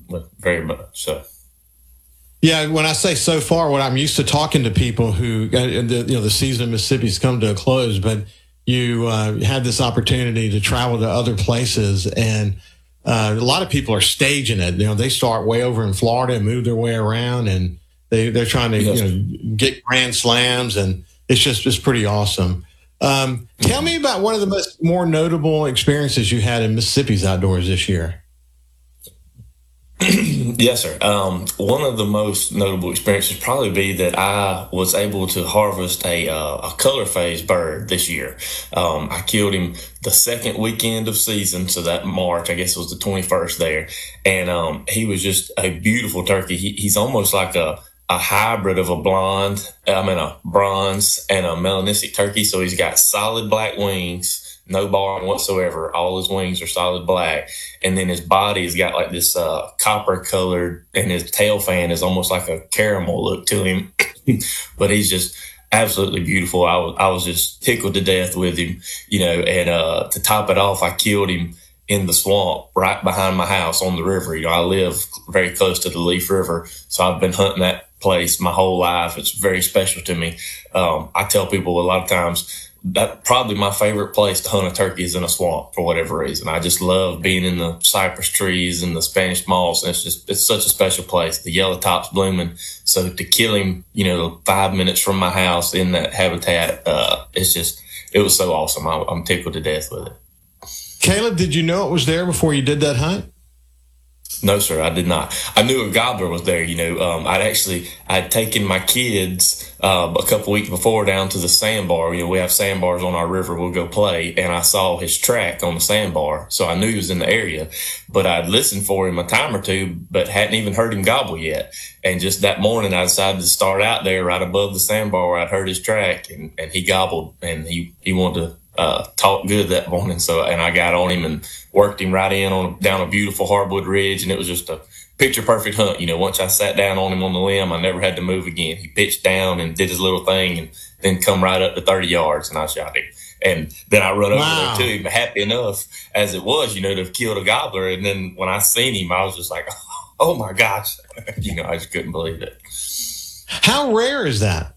very much so. Yeah, when I say so far, what I'm used to talking to people who, the season of Mississippi's come to a close, but you had this opportunity to travel to other places, and a lot of people are staging it. They start way over in Florida and move their way around, and they're trying to get grand slams, and it's pretty awesome. Tell me about one of the more notable experiences you had in Mississippi's outdoors this year. Yes, sir. One of the most notable experiences probably be that I was able to harvest a color phase bird this year. I killed him the second weekend of season, so that March, I guess it was the 21st there, and he was just a beautiful turkey. He's almost like a hybrid of a bronze and a melanistic turkey. So he's got solid black wings, no barring whatsoever. All his wings are solid black. And then his body has got like this copper colored, and his tail fan is almost like a caramel look to him. But he's just absolutely beautiful. I was just tickled to death with him, and to top it off, I killed him in the swamp right behind my house on the river. I live very close to the Leaf River, so I've been hunting that place my whole life. It's very special to me. I tell people a lot of times that probably my favorite place to hunt a turkey is in a swamp for whatever reason. I just love being in the cypress trees and the Spanish moss. And it's such a special place. The yellow top's blooming. So to kill him, 5 minutes from my house in that habitat, it was so awesome. I'm tickled to death with it. Caleb, did you know it was there before you did that hunt? No, sir, I did not. I knew a gobbler was there. I'd taken my kids a couple weeks before down to the sandbar. We have sandbars on our river. We'll go play, and I saw his track on the sandbar, so I knew he was in the area. But I'd listened for him a time or two, but hadn't even heard him gobble yet. And just that morning, I decided to start out there right above the sandbar where I'd heard his track, and he gobbled, and he wanted to talk good that morning. And I got on him and worked him right down a beautiful hardwood ridge. And it was just a picture perfect hunt. Once I sat down on him on the limb, I never had to move again. He pitched down and did his little thing and then come right up to 30 yards and I shot him. And then I run over there to him, happy enough as it was, to have killed a gobbler. And then when I seen him, I was just like, oh my gosh, I just couldn't believe it. How rare is that?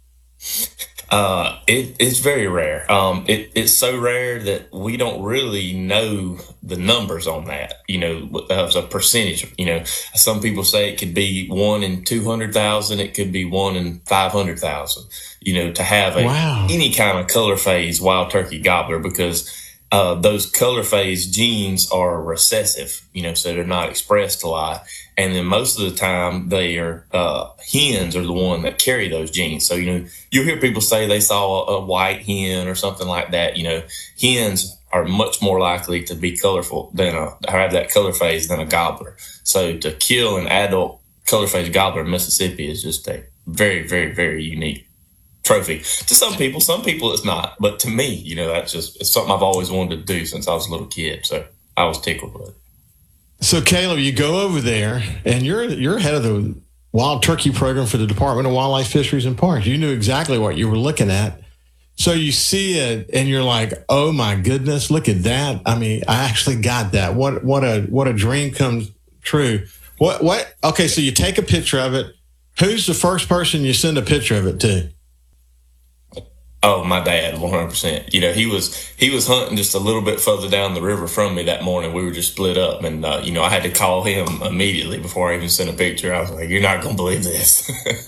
It's very rare. It's so rare that we don't really know the numbers on that, as a percentage. Some people say it could be 1 in 200,000. It could be 1 in 500,000, to have any kind of color phase wild turkey gobbler, because those color phase genes are recessive, so they're not expressed a lot. And then most of the time they are, hens are the one that carry those genes. So, you'll hear people say they saw a white hen or something like that. Hens are much more likely to be colorful have that color phase than a gobbler. So to kill an adult color phase gobbler in Mississippi is just a very, very, very unique trophy to some people. Some people it's not, but to me, it's something I've always wanted to do since I was a little kid. So I was tickled with it. So Caleb, you go over there and you're head of the wild turkey program for the Department of Wildlife, Fisheries and Parks. You knew exactly what you were looking at. So you see it and you're like, oh my goodness, look at that. I mean, I actually got that. What a dream comes true. Okay. So you take a picture of it. Who's the first person you send a picture of it to? Oh, my dad, 100%. He was hunting just a little bit further down the river from me that morning. We were just split up, and I had to call him immediately before I even sent a picture. I was like, "You're not gonna believe this,"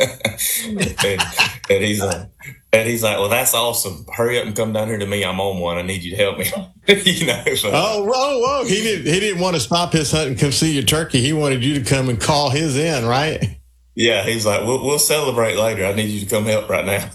and he's like, "Well, that's awesome. Hurry up and come down here to me. I'm on one. I need you to help me." So. Oh, whoa! He didn't want to stop his hunt and come see your turkey. He wanted you to come and call his in, right? Yeah, he's like, we'll celebrate later. I need you to come help right now.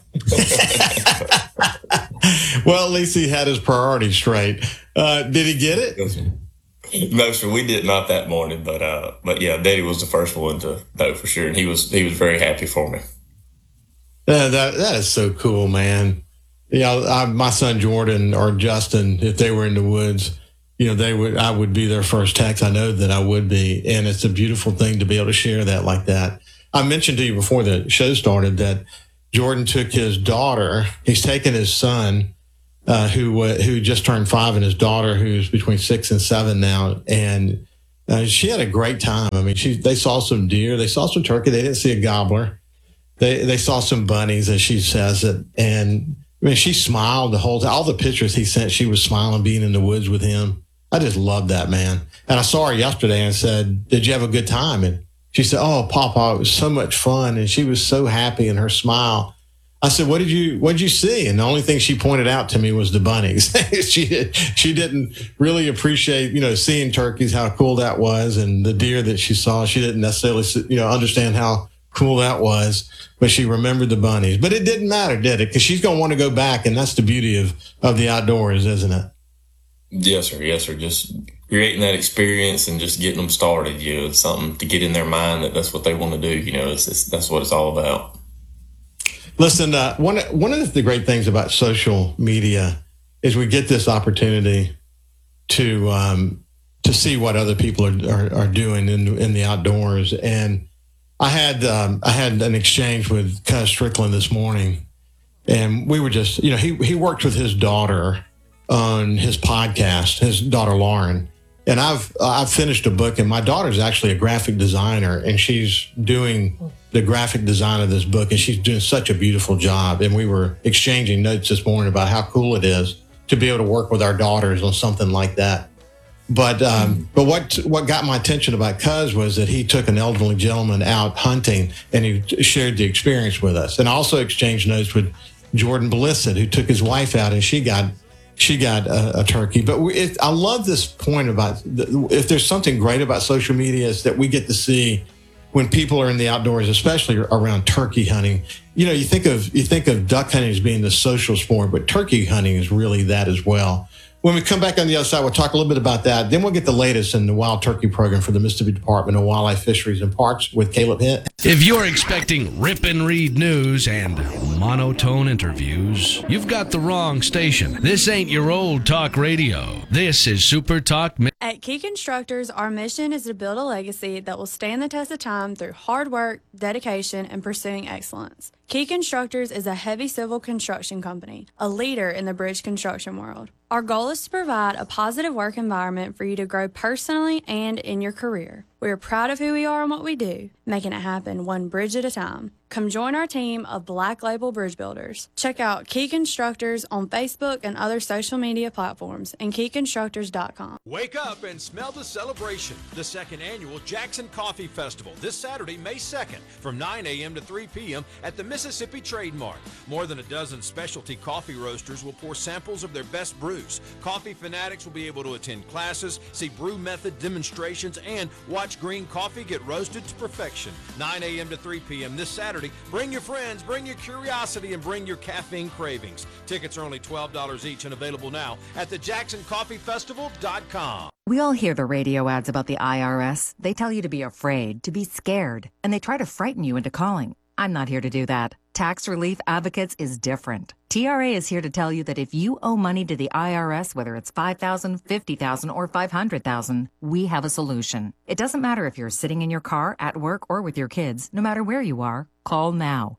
Well, at least he had his priorities straight. Did he get it? No, sir, we did not that morning. But yeah, Daddy was the first one to know for sure, and he was very happy for me. That is so cool, man. My son Jordan or Justin, if they were in the woods, I would be their first text. I know that I would be, and it's a beautiful thing to be able to share that like that. I mentioned to you before the show started that Jordan took his daughter. He's taken his son, who just turned 5, and his daughter, who's between 6 and 7 now, and She had a great time. I mean, they saw some deer, they saw some turkey. They didn't see a gobbler. They saw some bunnies, as she says it. And I mean, she smiled the whole time. All the pictures he sent, she was smiling, being in the woods with him. I just love that, man. And I saw her yesterday and said, "Did you have a good time?" And she said, "Oh, Papa, it was so much fun." And she was so happy in her smile. I said, what did you see? And the only thing she pointed out to me was the bunnies. She didn't really appreciate, seeing turkeys, how cool that was, and the deer that she saw. She didn't necessarily, understand how cool that was, but she remembered the bunnies. But it didn't matter, did it? Because she's going to want to go back, and that's the beauty of the outdoors, isn't it? Yes, sir. Yes, sir. Just creating that experience and just getting them started, something to get in their mind that's what they want to do. That's what it's all about. Listen, one of the great things about social media is we get this opportunity to see what other people are doing in the outdoors. And I had an exchange with Cuz Strickland this morning, and we were just, he worked with his daughter on his podcast, his daughter Lauren. And I've finished a book, and my daughter's actually a graphic designer, and she's doing the graphic design of this book, and she's doing such a beautiful job. And we were exchanging notes this morning about how cool it is to be able to work with our daughters on something like that. But what got my attention about Cuz was that he took an elderly gentleman out hunting, and he shared the experience with us. And I also exchanged notes with Jordan Blissett, who took his wife out, and she got a turkey. But I love this point about if there's something great about social media, is that we get to see when people are in the outdoors, especially around turkey hunting. You think of duck hunting as being the social sport, but turkey hunting is really that as well. When we come back on the other side, we'll talk a little bit about that. Then we'll get the latest in the wild turkey program for the Mississippi Department of Wildlife, Fisheries, and Parks with Caleb Hint. If you're expecting rip and read news and monotone interviews, you've got the wrong station. This ain't your old talk radio. This is Super Talk. At Key Constructors, our mission is to build a legacy that will stand the test of time through hard work, dedication, and pursuing excellence. Key Constructors is a heavy civil construction company, a leader in the bridge construction world. Our goal is to provide a positive work environment for you to grow personally and in your career. We are proud of who we are and what we do, making it happen one bridge at a time. Come join our team of Black Label Bridge Builders. Check out Key Constructors on Facebook and other social media platforms and keyconstructors.com. Wake up and smell the celebration. The second annual Jackson Coffee Festival this Saturday, May 2nd from 9 a.m. to 3 p.m. at the Mississippi Trade Mart. More than a dozen specialty coffee roasters will pour samples of their best brews. Coffee fanatics will be able to attend classes, see brew method demonstrations, and watch green coffee get roasted to perfection. 9 a.m. to 3 p.m. this Saturday. Bring your friends, bring your curiosity, and bring your caffeine cravings. Tickets are only $12 each and available now at thejacksoncoffeefestival.com. We all hear the radio ads about the IRS. They tell you to be afraid, to be scared, and they try to frighten you into calling. I'm not here to do that. Tax Relief Advocates is different. TRA is here to tell you that if you owe money to the IRS, whether it's $5,000, $50,000, or $500,000, we have a solution. It doesn't matter if you're sitting in your car, at work, or with your kids. No matter where you are, call now.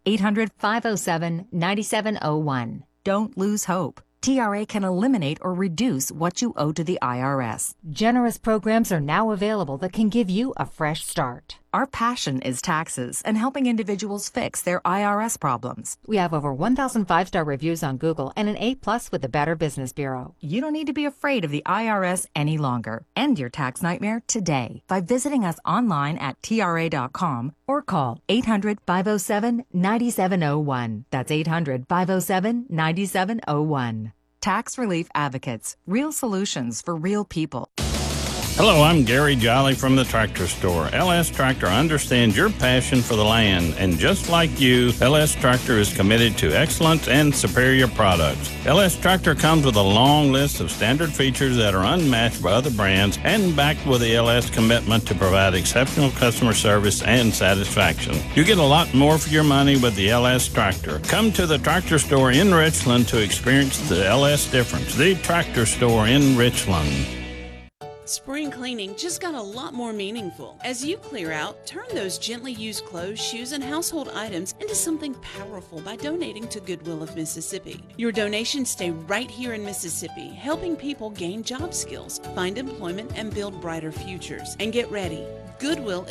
800-507-9701. Don't lose hope. TRA can eliminate or reduce what you owe to the IRS. Generous programs are now available that can give you a fresh start. Our passion is taxes and helping individuals fix their IRS problems. We have over 1,000 5-star reviews on Google and an A+ with the Better Business Bureau. You don't need to be afraid of the IRS any longer. End your tax nightmare today by visiting us online at TRA.com or call 800-507-9701. That's 800-507-9701. Tax Relief Advocates. Real solutions for real people. Hello, I'm Gary Jolly from the Tractor Store. LS Tractor understands your passion for the land, and just like you, LS Tractor is committed to excellence and superior products. LS Tractor comes with a long list of standard features that are unmatched by other brands and backed with the LS commitment to provide exceptional customer service and satisfaction. You get a lot more for your money with the LS Tractor. Come to the Tractor Store in Richland to experience the LS difference. The Tractor Store in Richland. Spring cleaning just got a lot more meaningful. As you clear out, turn those gently used clothes, shoes, and household items into something powerful by donating to Goodwill of Mississippi. Your donations stay right here in Mississippi, helping people gain job skills, find employment, and build brighter futures. And get ready. Goodwill